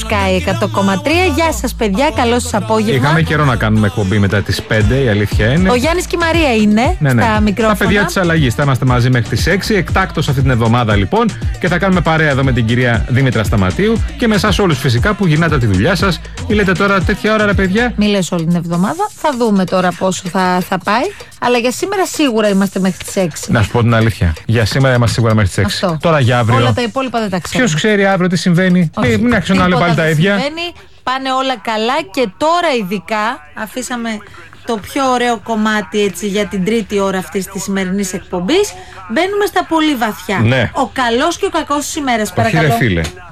Sky 100,3. Γεια σας, παιδιά, καλό σας απόγευμα. Είχαμε καιρό να κάνουμε εκπομπή μετά τις 5, η αλήθεια είναι. Ο Γιάννης και η Μαρία είναι στα μικρόφωνα. Τα παιδιά της αλλαγής. Θα είμαστε μαζί μέχρι τις 6. Εκτάκτως αυτή την εβδομάδα λοιπόν. Και θα κάνουμε παρέα εδώ με την κυρία Δήμητρα Σταματίου και με εσάς όλους φυσικά που γυρνάτε τη δουλειά σας. Ή λέτε τώρα τέτοια ώρα, ρε παιδιά. Μη λες όλη την εβδομάδα. Θα δούμε τώρα πόσο θα πάει. Αλλά για σήμερα σίγουρα είμαστε μέχρι τις 6. Να σου πω την αλήθεια. Για σήμερα είμαστε σίγουρα μέχρι τις 6. Αυτό. Τώρα για αύριο. Όλα τα υπόλοιπα δεν τα ξέρουμε. Ποιος ξέρει αύριο τι συμβαίνει. Μην άρχισαν να λέω πάλι τα ίδια. Πάνε όλα καλά και τώρα ειδικά αφήσαμε το πιο ωραίο κομμάτι έτσι για την τρίτη ώρα αυτής της σημερινής εκπομπής. Μπαίνουμε στα πολύ βαθιά. Ναι. Ο καλός και ο κακός της ημέρας, Όχι, παρακαλώ. ρε φίλε.